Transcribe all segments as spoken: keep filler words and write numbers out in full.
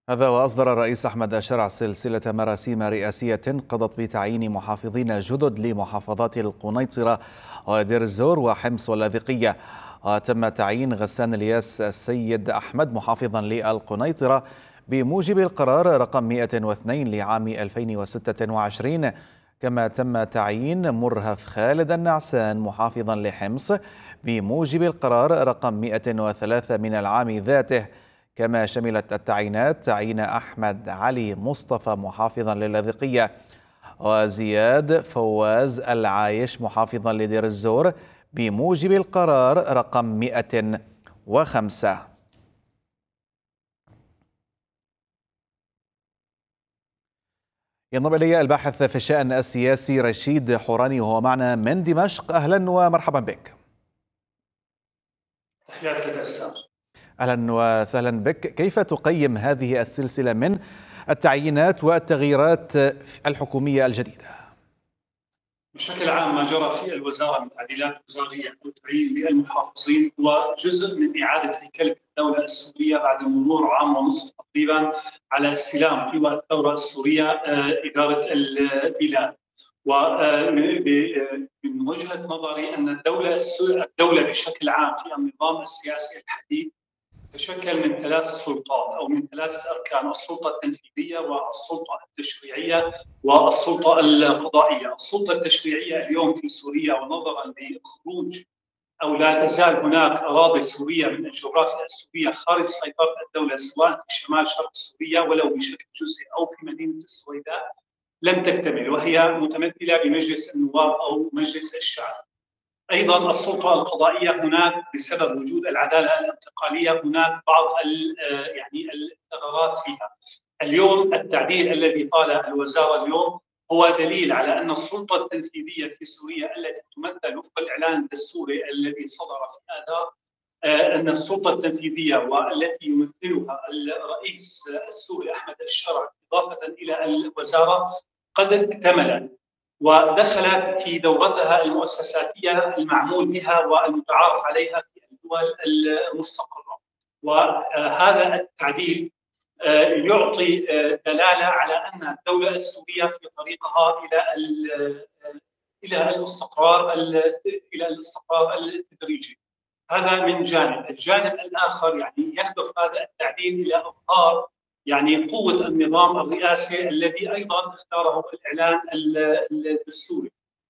هذا وأصدر الرئيس أحمد الشرع سلسلة مراسيم رئاسية قضت بتعيين محافظين جدد لمحافظات القنيطرة ودير الزور وحمص واللاذقية. وتم تعيين غسان الياس السيد أحمد محافظا للقنيطرة بموجب القرار رقم مئة واثنين لعام ألفين وستة وعشرين. كما تم تعيين مرهف خالد النعسان محافظا لحمص بموجب القرار رقم مئة وثلاثة من العام ذاته. كما شملت التعيينات تعيين أحمد علي مصطفى محافظا لللاذقية، وزياد فواز العايش محافظا لدير الزور بموجب القرار رقم مئة وخمسة. ينضم إلي الباحث في الشأن السياسي رشيد حوراني وهو معنا من دمشق. أهلا ومرحبا بك. تحياتي لك أستاذ. أهلا وسهلا بك. كيف تقيم هذه السلسلة من التعيينات والتغييرات الحكومية الجديدة؟ بشكل عام ما جرى في الوزارة من تعديلات وزارية أو تعيين للمحافظين هو جزء من إعادة هيكلة الدولة السورية بعد مرور عام ونصف تقريبا على استلام قوى الثورة السورية إدارة البلاد. ومن وجهة نظري أن الدولة الدولة بشكل عام في النظام السياسي الحديث تشكل من ثلاث سلطات أو من ثلاث أركان: السلطة التنفيذية والسلطة التشريعية والسلطة القضائية. السلطة التشريعية اليوم في سوريا، ونظرا لخروج أو لا تزال هناك أراضي سورية من الجغرافيا السورية خارج سيطرة الدولة، سواء في شمال شرق سوريا ولو بشكل جزئي أو في مدينة السويداء، لم تكتمل، وهي متمثلة بمجلس النواب أو مجلس الشعب. أيضا السلطة القضائية هناك بسبب وجود العدالة الانتقالية هناك بعض يعني الثغرات فيها. اليوم التعديل الذي طال الوزارة اليوم هو دليل على أن السلطة التنفيذية في سوريا التي تمثل وفق الإعلان الدستوري الذي صدر في آذار أن السلطة التنفيذية والتي يمثلها الرئيس السوري أحمد الشرع إضافة إلى الوزارة قد اكتملت ودخلت في دورتها المؤسساتية المعمول بها والمتعارف عليها في الدول المستقرة. وهذا التعديل يعطي دلالة على أن الدولة السورية في طريقها إلى إلى الاستقرار إلى الاستقرار التدريجي. هذا من جانب. الجانب الآخر يعني يهدف هذا التعديل إلى إظهار يعني قوة النظام الرئاسي الذي أيضا اختاره الإعلان الدستوري،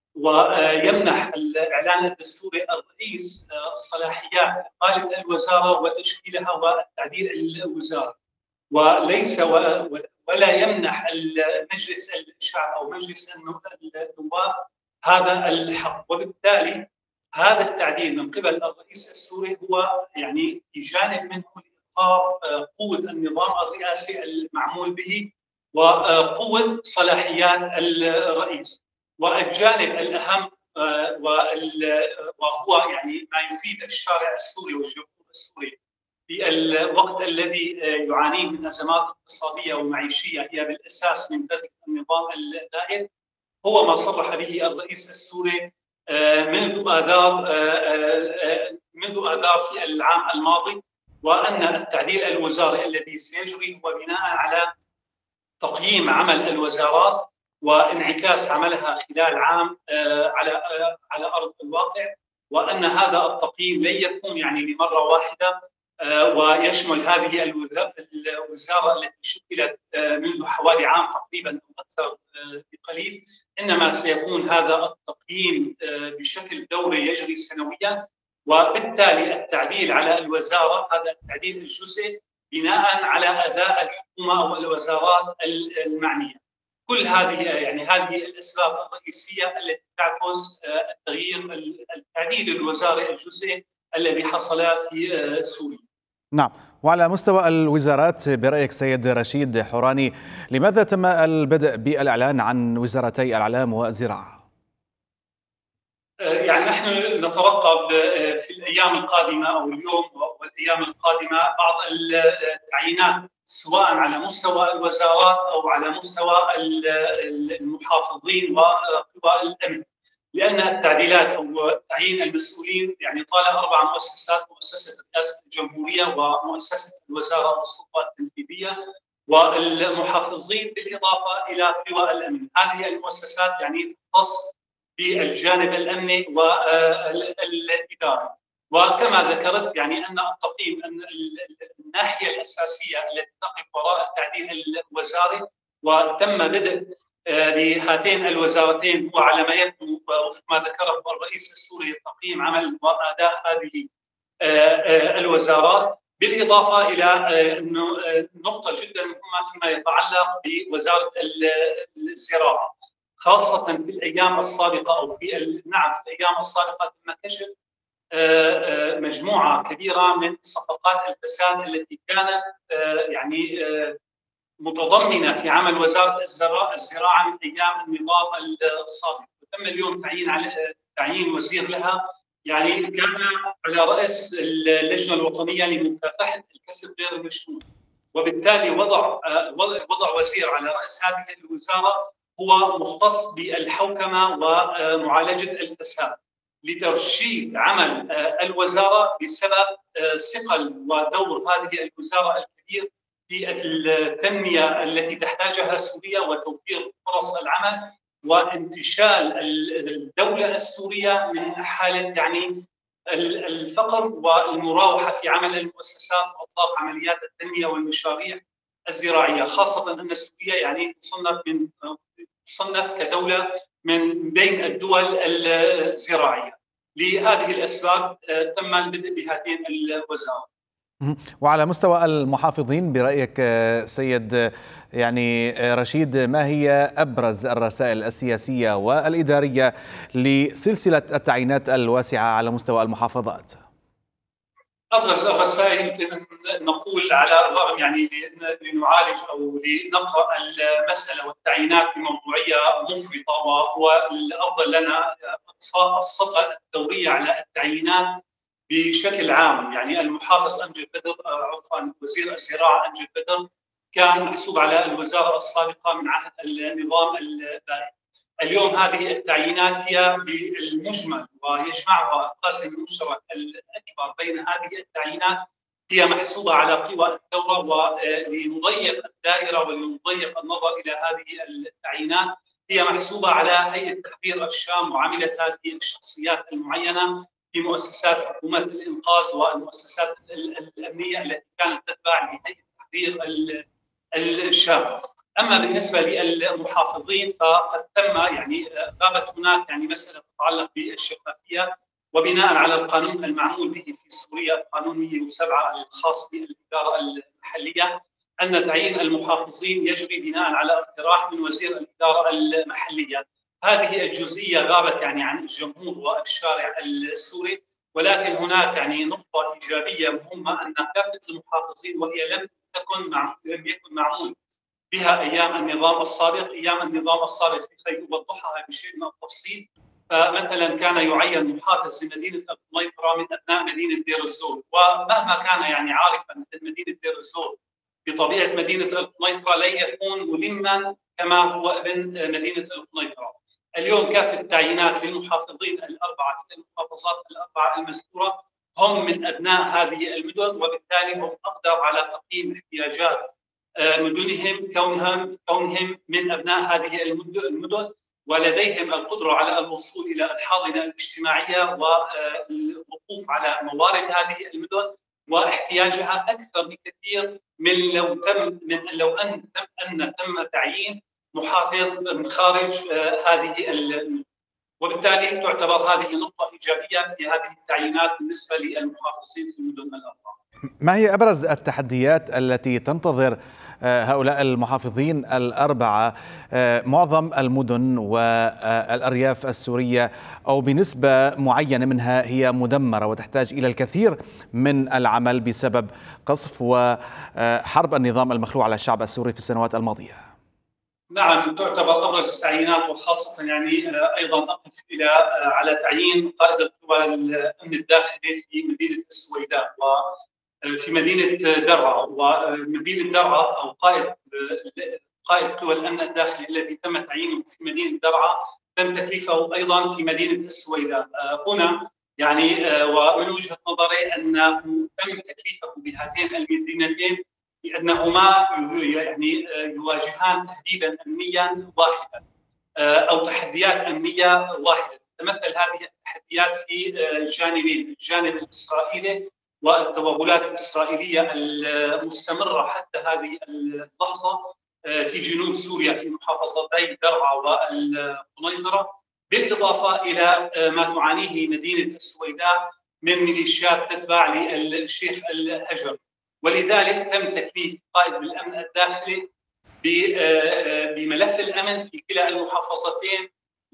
ويمنح الإعلان الدستوري الرئيس صلاحيات إقالة الوزارة وتشكيلها والتعديل الوزاري، وليس ولا يمنح مجلس الشعب أو مجلس النواب هذا الحق. وبالتالي هذا التعديل من قبل الرئيس السوري هو يعني بجانب منه لإظهار قوة النظام الرئاسي المعمول به وقوة صلاحيات الرئيس. والجانب الأهم وهو يعني ما يفيد الشارع السوري والجمهور السوري في الوقت الذي يعانيه من أزمات اقتصادية ومعيشية هي بالأساس من ترك النظام الدائم، هو ما صرح به الرئيس السوري منذ آذار منذ آذار في العام الماضي، وأن التعديل الوزاري الذي سيجري هو بناء على تقييم عمل الوزارات وانعكاس عملها خلال عام على على أرض الواقع، وأن هذا التقييم لن يكون يعني لمرة واحدة ويشمل هذه الوزارة التي شكلت منذ حوالي عام تقريبا أو أكثر بقليل، إنما سيكون هذا التقييم بشكل دوري يجري سنويا. وبالتالي التعديل على الوزارة هذا التعديل الجزئي بناء على أداء الحكومة أو الوزارات المعنية. كل هذه يعني هذه الأسباب الرئيسية التي تعكس التغيير التعديل الوزاري الجزئي الذي حصل في سوريا. نعم، وعلى مستوى الوزارات برأيك سيد رشيد حوراني، لماذا تم البدء بالإعلان عن وزارتي الإعلام والزراعة؟ يعني نحن نترقب في الأيام القادمة أو اليوم والأيام القادمة بعض التعيينات سواء على مستوى الوزارات أو على مستوى المحافظين وقوى الأمن، لأن التعديلات أو تعيين المسؤولين يعني طال أربع مؤسسات: مؤسسة رئاسة الجمهورية ومؤسسة الوزارة والسلطة التنفيذية والمحافظين بالإضافة إلى قوى الأمن. هذه المؤسسات يعني تختص بالجانب الأمني والإداري. وكما ذكرت يعني أن التقييم أن الناحية الأساسية التي تقف وراء التعديل الوزاري وتم بدء لهاتين الوزارتين هو على ما يبدو وفق ما ذكره الرئيس السوري تقييم عمل وأداء هذه الوزارات، بالإضافة إلى أنه نقطة جدا مهمة فيما يتعلق بوزارة الزراعة، خاصة في الأيام السابقة أو في نعم في الأيام السابقة تم كشف مجموعة كبيرة من صفقات الفساد التي كانت يعني متضمنة في عمل وزارة الزراعة من أيام النظام السابق، وتم اليوم تعيين على تعيين وزير لها يعني كان على رأس اللجنة الوطنية لمكافحة الكسب غير المشروع. وبالتالي وضع وضع وزير على رأس هذه الوزارة هو مختص بالحوكمة ومعالجة الفساد لترشيد عمل الوزارة بسبب ثقل ودور هذه الوزارة الكبير في التنمية التي تحتاجها سوريا وتوفير فرص العمل وانتشال الدولة السورية من حالة يعني الفقر والمراوحة في عمل المؤسسات وإطلاق عمليات التنمية والمشاريع الزراعية، خاصة أن سوريا يعني تصنف من تصنف كدولة من بين الدول الزراعية. لهذه الأسباب تم البدء بهاتين الوزارات. وعلى مستوى المحافظين برأيك سيد يعني رشيد، ما هي أبرز الرسائل السياسية والإدارية لسلسلة التعيينات الواسعة على مستوى المحافظات؟ أبرز الرسائل يمكن نقول على الرغم يعني لنعالج أو لنقرأ المسألة والتعيينات بموضوعية مفرطة، وهو الأفضل لنا إطفاء الصبغة الدورية على التعيينات بشكل عام. يعني المحافظ أمجد بدر عفوا وزير الزراعة أمجد بدر كان محسوب على الوزارة السابقة من عهد النظام البائد. اليوم هذه التعيينات هي بالمجمل ويجمعها القاسم المشترك الأكبر بين هذه التعيينات هي محسوبة على قوى الدولة، ولنضيق الدائرة ولنضيق النظر إلى هذه التعيينات هي محسوبة على هيئة تحرير الشام وعملت هذه الشخصيات المعينة في مؤسسات حكومة الإنقاذ والمؤسسات الأمنية التي كانت تتبع لهيئة تحرير الشام. أما بالنسبة للمحافظين فقد تم يعني غابت هناك يعني مسألة تتعلق بالشفافية، وبناء على القانون المعمول به في سوريا القانون مئة وسبعة الخاص بالإدارة المحلية أن تعيين المحافظين يجري بناء على اقتراح من وزير الإدارة المحلية. هذه الجزئية غابت يعني عن الجمهور والشارع السوري، ولكن هناك يعني نقطة إيجابية مهمة أن كافة المحافظين وهي لم تكن مع... لم يكن معمول بها ايام النظام السابق. ايام النظام السابق لكي اوضحها بشيء من التفصيل، فمثلا كان يعين محافظ لمدينه القنيطره من ابناء مدينه دير الزور، ومهما كان يعني عارفا مثل مدينه دير الزور بطبيعه مدينه القنيطره لن يكون ملما كما هو ابن مدينه القنيطره. اليوم كافه التعيينات للمحافظين الاربعه في المحافظات الاربعه المذكوره هم من ابناء هذه المدن، وبالتالي هم اقدر على تقييم احتياجات مدنهم كونهم كونهم من ابناء هذه المدن، ولديهم القدره على الوصول الى الحاضنه الاجتماعيه والوقوف على موارد هذه المدن واحتياجها اكثر بكثير من لو تم من لو ان تم ان تم تعيين محافظ من خارج هذه المدن. وبالتالي تعتبر هذه نقطه ايجابيه في هذه التعيينات بالنسبه للمحافظين في المدن الاربعه. ما هي ابرز التحديات التي تنتظر هؤلاء المحافظين الأربعة؟ معظم المدن والأرياف السورية أو بنسبة معينة منها هي مدمرة وتحتاج إلى الكثير من العمل بسبب قصف وحرب النظام المخلوع على الشعب السوري في السنوات الماضية. نعم، تعتبر أبرز التعيينات، وخاصة يعني أيضا أقف إلى على تعيين قائد القوى الأمن الداخلي في مدينة السويداء وفي مدينة درعا. ومدينة درعا أو قائد قائد قوى الأمن الداخلي الذي تم تعيينه في مدينة درعا تم تكليفه أيضا في مدينة السويداء. هنا يعني ومن وجهة نظري أنه تم تكليفه بهاتين المدينتين لأنهما يعني يواجهان تهديدا أمنيا واحدا أو تحديات أمنية واحدة. تتمثل هذه التحديات في جانبين: الجانب الإسرائيلي والتوغلات الإسرائيلية المستمرة حتى هذه اللحظة في جنوب سوريا في محافظتي درعا والقنيطرة، بالإضافة إلى ما تعانيه مدينة السويداء من ميليشيات تتبع للشيخ الهجر. ولذلك تم تكليف قائد الأمن الداخلي بملف الأمن في كلا المحافظتين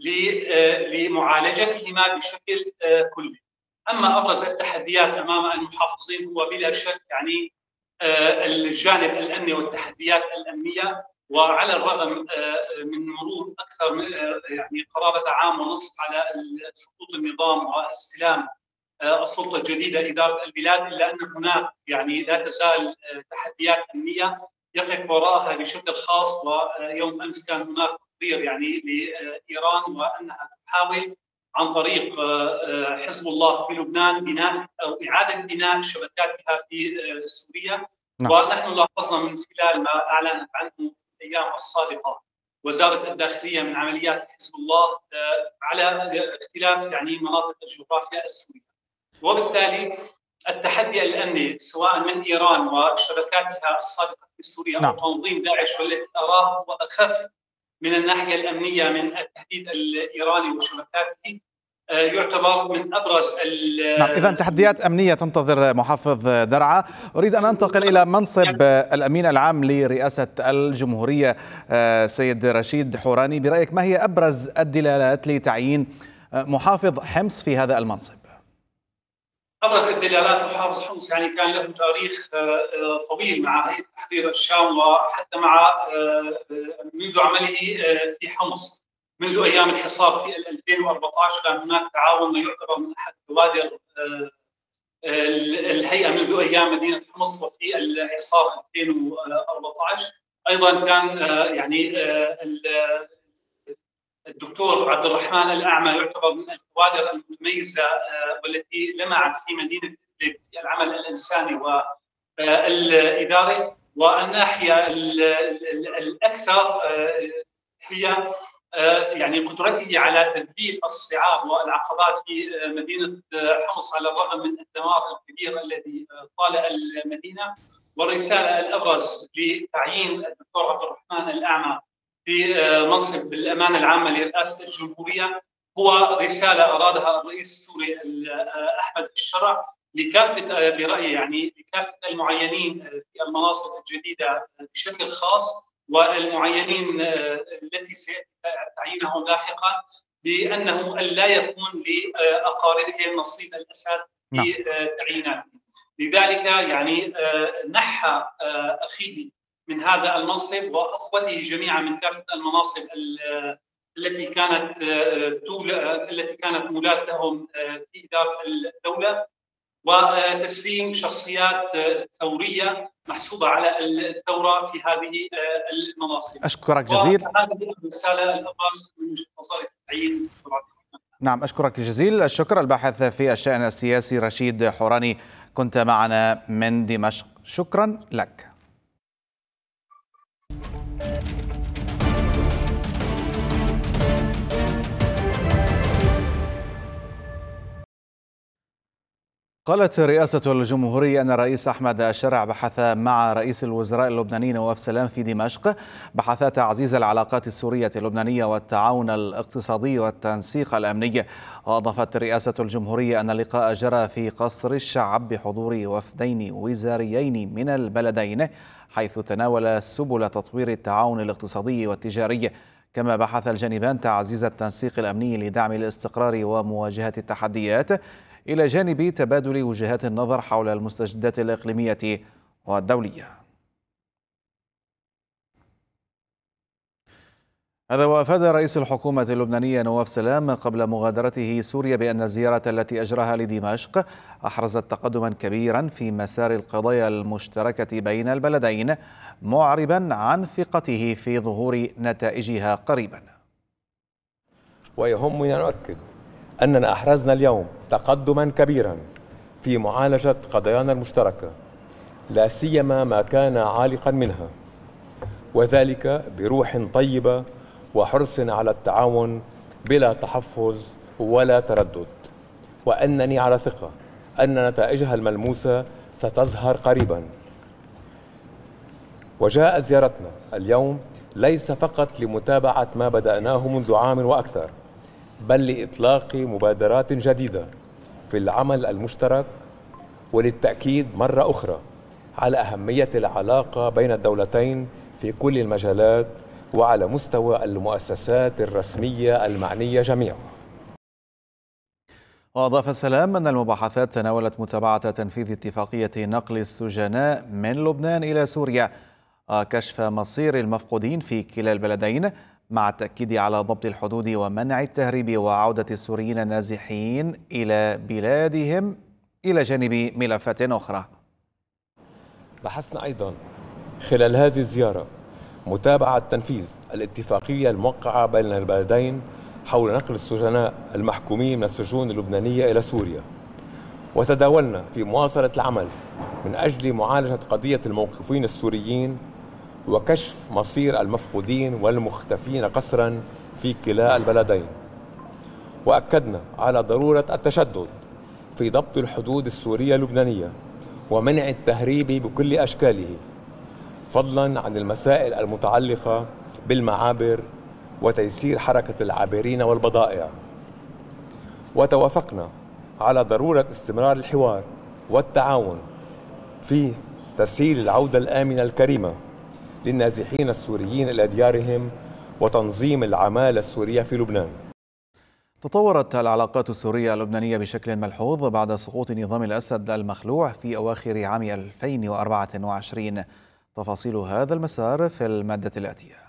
لمعالجتهما بشكل كلي. أما أبرز التحديات أمام المحافظين هو بلا شك يعني الجانب الأمني والتحديات الأمنية. وعلى الرغم من مرور أكثر من يعني قرابة عام ونصف على سقوط النظام واستلام السلطة الجديدة إدارة البلاد، إلا أن هناك يعني لا تزال تحديات أمنية يقف وراءها بشكل خاص. ويوم أمس كان هناك تقرير يعني لإيران وأنها تحاول عن طريق حزب الله في لبنان بناء أو إعادة بناء شبكاتها في سوريا. نعم. ونحن لاحظنا من خلال ما أعلنت عنه الأيام السابقة وزارة الداخلية من عمليات حزب الله على اختلاف يعني مناطق الجغرافيا السورية، وبالتالي التحدي الأمني سواء من إيران وشبكاتها السابقة في سوريا نعم. أو تنظيم داعش والتي أراه هو أخف من الناحية الأمنية من التهديد الإيراني وشبكاته، يعتبر من أبرز نعم. إذن تحديات أمنية تنتظر محافظ درعا. أريد أن أنتقل إلى منصب الأمين العام لرئاسة الجمهورية سيد رشيد حوراني. برأيك ما هي أبرز الدلالات لتعيين محافظ حمص في هذا المنصب؟ أبرز الدلالات محافظ حمص يعني كان له تاريخ طويل مع هيئة تحرير الشام، وحتى مع منذ عمله في حمص منذ أيام الحصار في ألفين وأربعة عشر. كان هناك تعاون يعتبر من أحد كوادر الهيئة منذ أيام مدينة حمص وفي الحصار ألفين وأربعة عشر. أيضا كان يعني الدكتور عبد الرحمن الأعمى يعتبر من الكوادر المتميزة والتي لمعت في مدينة إدلب في العمل الإنساني والإداري. والناحية الأكثر هي يعني قدرته على تذليل الصعاب والعقبات في مدينة حمص على الرغم من الدمار الكبير الذي طال المدينة. والرسالة الأبرز لتعيين الدكتور عبد الرحمن الأعمى في منصب الأمانة العامة لرئاسة الجمهورية هو رسالة أرادها الرئيس السوري أحمد الشرع لكافة برأيي يعني لكافة المعينين في المناصب الجديدة بشكل خاص، والمعينين التي سيتم تعيينهم لاحقا، بأنه لا يكون لأقاربهم نصيب الأسد في تعييناتهم. لذلك يعني نحى أخيه من هذا المنصب وأخوته جميعا من كافة المناصب التي كانت التي كانت مولاة لهم في إدارة الدولة، وتسليم شخصيات ثورية محسوبة على الثورة في هذه المناصب. أشكرك جزيل. وهذه الرسالة الأبرز من وجهة نظري في التعيين. نعم أشكرك جزيل الشكر. الباحث في الشأن السياسي رشيد حوراني كنت معنا من دمشق، شكرا لك. قالت رئاسة الجمهورية أن الرئيس أحمد الشرع بحث مع رئيس الوزراء اللبناني نواف سلام في دمشق بحثات تعزيز العلاقات السورية اللبنانية والتعاون الاقتصادي والتنسيق الأمني. وأضافت رئاسة الجمهورية أن اللقاء جرى في قصر الشعب بحضور وفدين وزاريين من البلدين، حيث تناول سبل تطوير التعاون الاقتصادي والتجاري. كما بحث الجانبان تعزيز التنسيق الأمني لدعم الاستقرار ومواجهة التحديات، إلى جانب تبادل وجهات النظر حول المستجدات الإقليمية والدولية. هذا وأفاد رئيس الحكومة اللبنانية نواف سلام قبل مغادرته سوريا بأن الزيارة التي أجراها لدمشق أحرزت تقدما كبيرا في مسار القضايا المشتركة بين البلدين، معربا عن ثقته في ظهور نتائجها قريبا. ويهمني أن أؤكد أننا أحرزنا اليوم تقدما كبيرا في معالجة قضايانا المشتركة لا سيما ما كان عالقا منها، وذلك بروح طيبة وحرص على التعاون بلا تحفظ ولا تردد، وأنني على ثقة أن نتائجها الملموسة ستظهر قريبا. وجاءت زيارتنا اليوم ليس فقط لمتابعة ما بدأناه منذ عام وأكثر، بل لإطلاق مبادرات جديدة في العمل المشترك، وللتأكيد مرة أخرى على أهمية العلاقة بين الدولتين في كل المجالات وعلى مستوى المؤسسات الرسمية المعنية جميعها. وأضاف السلام أن المباحثات تناولت متابعة تنفيذ اتفاقية نقل السجناء من لبنان إلى سوريا، كشف مصير المفقودين في كلا البلدين، مع التأكيد على ضبط الحدود ومنع التهريب وعودة السوريين النازحين إلى بلادهم، إلى جانب ملفات أخرى. بحثنا أيضا خلال هذه الزيارة متابعة تنفيذ الاتفاقية الموقعة بين البلدين حول نقل السجناء المحكومين من السجون اللبنانية إلى سوريا، وتداولنا في مواصلة العمل من أجل معالجة قضية الموقوفين السوريين وكشف مصير المفقودين والمختفين قسرا في كلا البلدين. وأكدنا على ضرورة التشدد في ضبط الحدود السورية اللبنانية ومنع التهريب بكل أشكاله، فضلا عن المسائل المتعلقة بالمعابر وتيسير حركة العابرين والبضائع. وتوافقنا على ضرورة استمرار الحوار والتعاون في تسهيل العودة الآمنة الكريمة للنازحين السوريين إلى ديارهم وتنظيم العمالة السورية في لبنان. تطورت العلاقات السورية اللبنانية بشكل ملحوظ بعد سقوط نظام الأسد المخلوع في أواخر عام ألفين وأربعة وعشرين. تفاصيل هذا المسار في المادة الآتية.